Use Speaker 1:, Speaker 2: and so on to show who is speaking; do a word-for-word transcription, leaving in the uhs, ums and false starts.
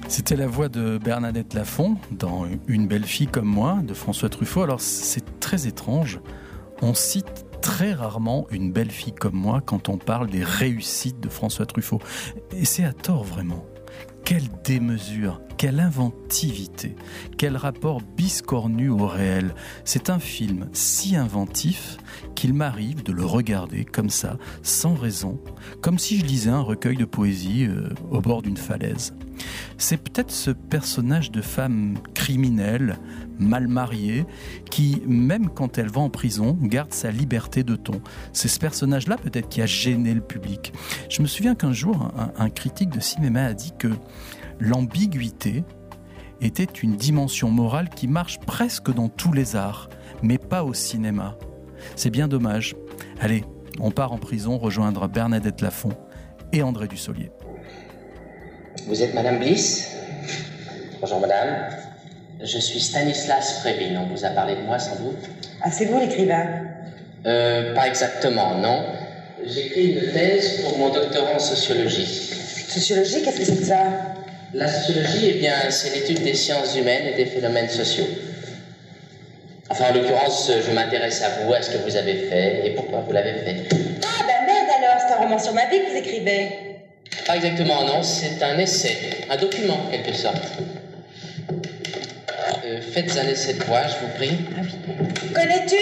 Speaker 1: C'était la voix de Bernadette Lafont dans Une belle fille comme moi de François Truffaut. Alors c'est très étrange, on cite très rarement Une belle fille comme moi quand on parle des réussites de François Truffaut. Et c'est à tort vraiment. Quelle démesure, quelle inventivité, quel rapport biscornu au réel. C'est un film si inventif qu'il m'arrive de le regarder comme ça, sans raison, comme si je lisais un recueil de poésie euh, au bord d'une falaise. C'est peut-être ce personnage de femme criminelle, mal mariée, qui, même quand elle va en prison, garde sa liberté de ton. C'est ce personnage-là peut-être qui a gêné le public. Je me souviens qu'un jour, un, un critique de cinéma a dit que l'ambiguïté était une dimension morale qui marche presque dans tous les arts, mais pas au cinéma. C'est bien dommage. Allez, on part en prison rejoindre Bernadette Lafont et André Dussolier.
Speaker 2: Vous êtes Madame Bliss ? Bonjour Madame. Je suis Stanislas Frévin. On vous a parlé de moi sans doute ?
Speaker 3: Ah, c'est vous l'écrivain ?
Speaker 2: Euh, pas exactement, non. J'écris une thèse pour mon doctorat en sociologie.
Speaker 3: Sociologie, qu'est-ce que c'est que ça ?
Speaker 2: La sociologie, eh bien, c'est l'étude des sciences humaines et des phénomènes sociaux. Enfin, en l'occurrence, je m'intéresse à vous, à ce que vous avez fait et pourquoi vous l'avez fait.
Speaker 3: Ah, ben merde alors, c'est un roman sur ma vie que vous écrivez.
Speaker 2: Pas exactement, non, c'est un essai, un document en quelque sorte. Euh, faites un essai de voix, je vous prie.
Speaker 3: Ah oui. Connais-tu